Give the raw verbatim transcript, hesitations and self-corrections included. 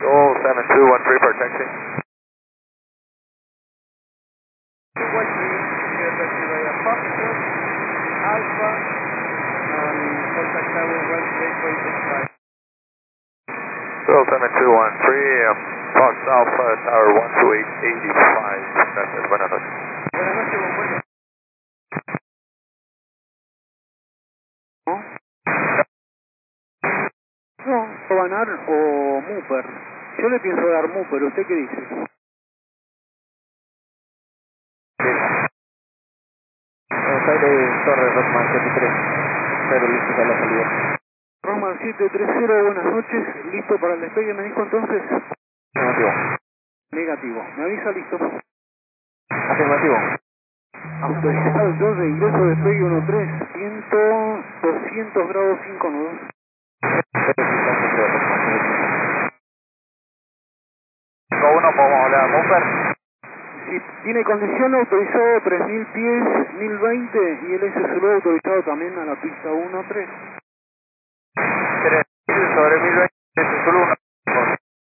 Goal seven two one three for taxi. two one three, clear taxi via Foxtrot, Alpha, and contact tower one eight point six five. Goal seven two one three, um, Fox Alpha Tower one two eight eighty-five. Gracias, buenas noches. Buenas noches, buen vuelo. No, Sobanar o Mooper. Yo le pienso dar Mooper, ¿usted qué dice? Eh, soy de Torre Rockman setenta y tres, pero listo para la salida. Roman siete tres cero, buenas noches. ¿Listo para el despegue, me dijo entonces? Afirmativo. Negativo. ¿Me avisa listo? Afirmativo. Autorizado entonces, ingreso despegue uno tres, cien, doscientos grados cinco nudos. Go uno, podemos hablar a Mooper. Si tiene condición, autorizado tres mil pies, mil veinte, y el S S autorizado también a la pista uno tres. tres mil sobre mil veinte.